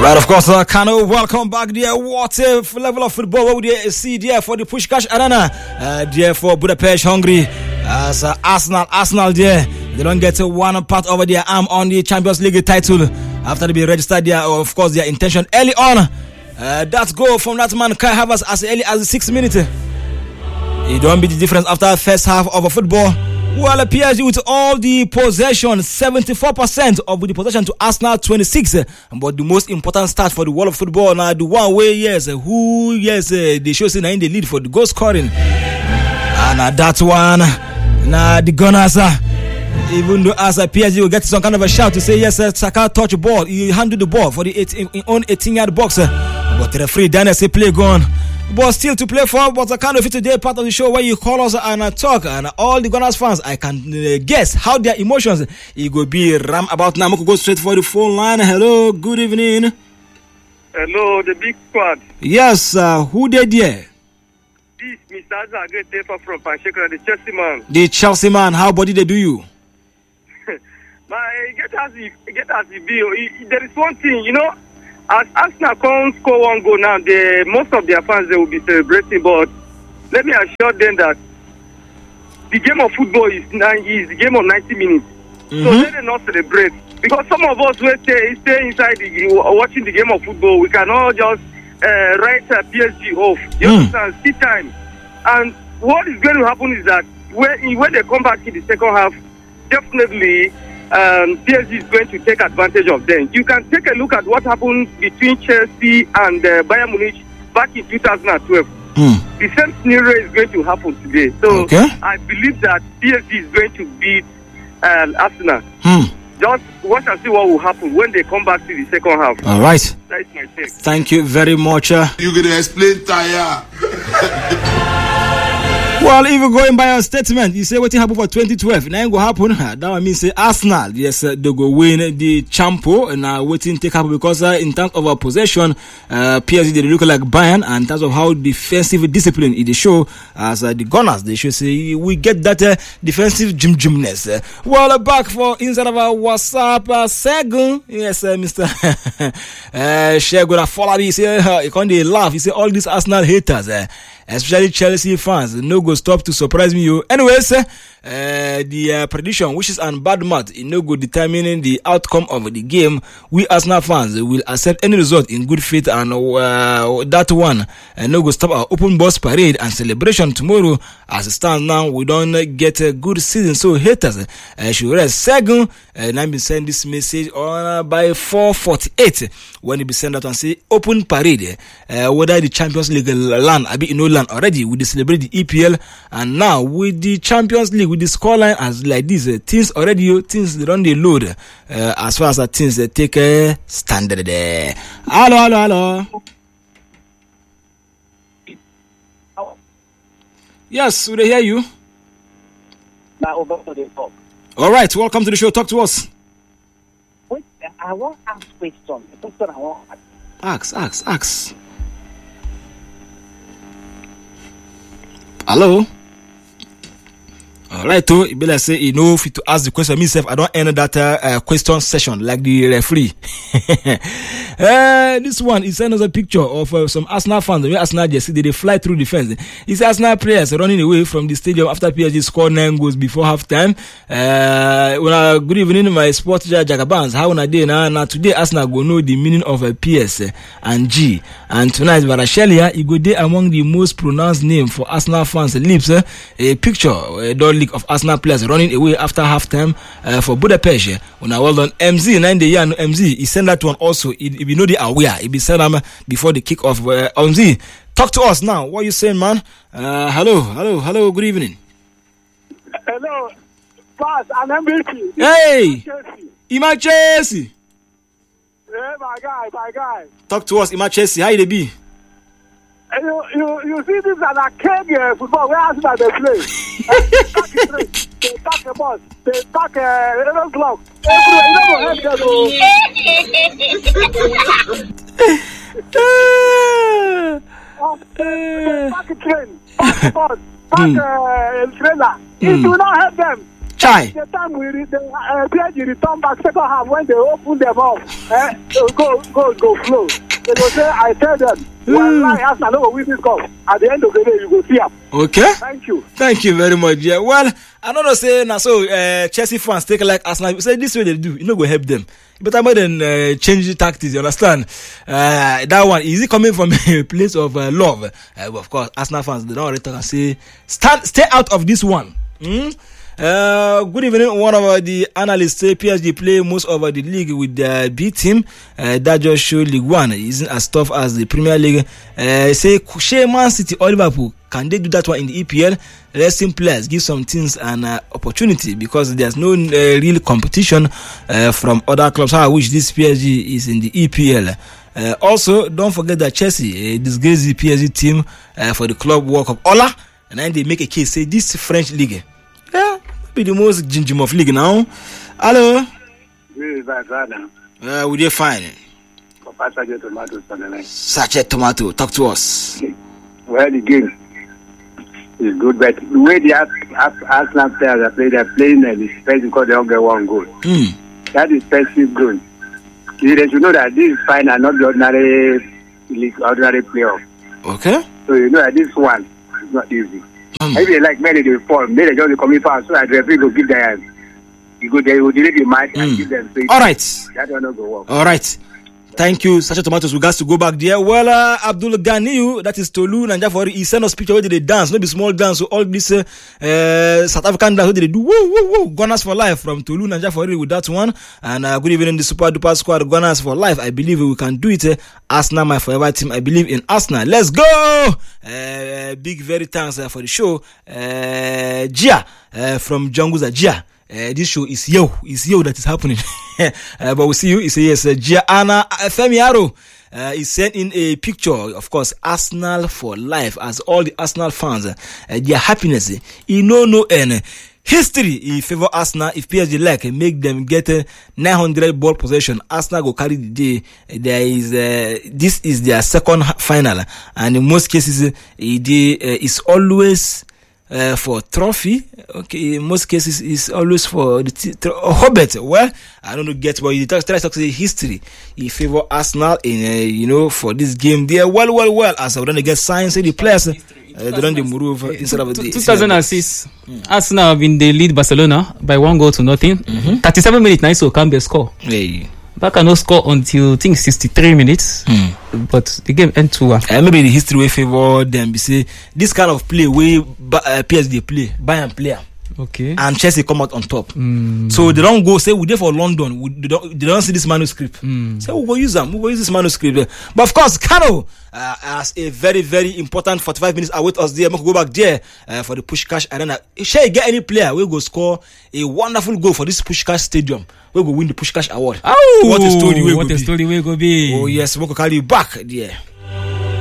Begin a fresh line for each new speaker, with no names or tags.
Right, of course, Kano, welcome back there. What a level of football what would you see there for the Pushkash Arena, there for Budapest, Hungary, as Arsenal there. They don't get one part over their arm on the Champions League title after they be registered there, of course, their intention early on. That goal from that man, Kai Havertz, as early as the 6th minute. It don't be the difference after the first half of a football. Well, PSG with all the possession, 74% of the possession to Arsenal 26. But the most important start for the world of football now, the one way, they show saying in the lead for the goal scoring. And that one, now the Gunners, even though as a PSG will get some kind of a shout to say, yes, Saka touch the ball, he handled the ball for the own 18-yard box. But the referee, Daniel, say play gone. But still to play for, but I can't fit today part of the show where you call us and talk, and all the Gunners fans, I can guess how their emotions it will be ram about now. Go straight for the phone line. Hello, good evening.
Hello, the big squad.
Yes, who did there?
This Mr. Azagete from Panshekra, the Chelsea man.
The Chelsea man, how body they do you?
Get as it be. There is one thing, you know. As Arsenal can't score one goal now, most of their fans they will be celebrating. But let me assure them that the game of football is the game of 90 minutes. Mm-hmm. So let them not celebrate. Because some of us will stay inside watching the game of football. We cannot just write PSG off. You understand? See time. And what is going to happen is that when they come back in the second half, definitely PSG is going to take advantage of them. You can take a look at what happened between Chelsea and Bayern Munich back in 2012. The same scenario is going to happen today. So I believe that PSG is going to beat Arsenal. Just watch and see what will happen when they come back to the second half.
All right.
That is my take.
Thank you very much.
You're going to explain Taya.
Well, if you go in by a statement, you say what happened for 2012, now it will happen. That one means say Arsenal, yes, they go win the champo, and now waiting take up because in terms of our possession, PSG they look like Bayern, and in terms of how defensive discipline it show as the Gunners, they should say we get that defensive gymnast. Well, back for inside of our WhatsApp, Segun, yes, Mr. Shegun Afolabi, he say he can't laugh. He say all these Arsenal haters. Especially Chelsea fans, no go stop to surprise me. Anyways, the prediction, which is on bad math, no go determining the outcome of the game. We Arsenal fans will accept any result in good faith, and that one no go stop our open bus parade and celebration tomorrow. As it stands now, we don't get a good season, so haters should rest. Second, and I've been sending this message on by 4:48 when it be sent out and say open parade. Whether the Champions League land, I be in no land already. We celebrate the EPL, and now with the Champions League, with the scoreline as like this, things already things they don't they load. As far as the things they take a standard there. Hello. Yes, we hear you. All right, welcome to the show. Talk to us.
Wait, I want to ask question. The question I want.
Ask. Hello. All right, too. It be like say you know fit to ask the question. Myself, I don't end that question session like the referee. This one is another picture of some Arsenal fans. Where Arsenal just they fly through the fence. It's Arsenal players running away from the stadium after PSG scored 9 goals before halftime. Good evening, my sports Jagabans. How on a day now? Today Arsenal go know the meaning of a PS and G. And tonight, Varashelia, he go there among the most pronounced name for Arsenal fans' lips. A picture, a league of Arsenal players running away after halftime for Budapest. Well done, MZ, 9 year MZ. He sent that one also. If you know they are aware, he be sent them before the kick off. MZ, talk to us now. What are you saying, man? Hello. Good evening.
Hello, Pass, I'm MVP.
Hey, Ima Chelsea.
Yeah, my guy.
Talk to us, Ima Chelsea. How you be?
You see this as a arcade football where Arsenal they play. They pack a bus, they pack a clock. Everywhere, you don't pack a train, pack a bus, pack a trailer. It will not help them.
Chai.
The time PSG return back second half when they open them up, go flow. They go say, I tell them, wallahi, Arsenal no go win this cup. At the end of the day, you go see them.
Okay.
Thank you
very much. Yeah. Well, I don't know say now so Chelsea fans take like Arsenal. Say this way they do, you know, go help them. But I'm more than change the tactics. You understand? That one is it coming from a place of love? But of course, Arsenal fans they don't already talk and say stay out of this one. Good evening. One of the analysts say PSG play most of the league with their B team. That just show League One isn't as tough as the Premier League. Say Man City or Liverpool, can they do that one in the EPL? Resting players give some teams an opportunity because there's no real competition from other clubs. How I wish this PSG is in the EPL. Also, don't forget that Chelsea disgraced the PSG team for the club World Cup Ola, and then they make a case say this French league. Yeah, be the most gingium of league now. Hello. We are fine. Sachet Tomato, talk to us.
Well, the game is good, but the way the Arsenal players are playing, they're playing the space because they don't get one goal. That is passive goal. They should know that this is final, not the ordinary playoff.
Okay.
So you know that this one is not easy. Maybe they like many they fall, maybe they just come fast so that the referee will give them. They will delete the match and give them. So
all right.
That will not go work.
All right. Thank you, Sachet Tomatoes. We got to go back there. Well, Abdul Ganiyu, that is Tolu Nanjafori, he sent us picture where they dance, not be small dance. So all this South African dance, where they do woo woo woo, Gunners for life from Tolu Nanjafori with that one. And good evening, the Super Duper Squad, Gunners for life. I believe we can do it. Arsenal, my forever team. I believe in Arsenal. Let's go. Big very thanks for the show. Gia from Junguza Gia. This show is yo that is happening. But we'll see you. He says yes. Gianna Femiaro is sent in a picture. Of course, Arsenal for life, as all the Arsenal fans, their happiness. No end. History in favor Arsenal. If PSG like make them get 900 ball possession, Arsenal go carry the day. There is this is their second final, and in most cases, it's always for trophy. Okay, in most cases is always for the Hobbit. Well, I don't know get what you try to say history in favor Arsenal in for this game. They are well as I don't get signs say the players they don't move instead of
2006 Arsenal have been the lead Barcelona by 1-0. 37 minutes now so can be a score. Baka no score until I think 63 minutes, but the game end 2-1.
Maybe the history will favor them. Be say this kind of play where PSG play, buy and player.
Okay.
And Chelsea come out on top. So they don't go say we there for London. They don't see this manuscript. Say we go use them. We go use this manuscript. But of course, Cano has a very very important 45 minutes await us there. We go back there for the Pushkash Arena. Shall you get any player? We go score a wonderful goal for this Pushkash Stadium. We go win the Pushkash Award.
Oh,
what a story!
What a story we go be.
Oh yes, we go carry you back there.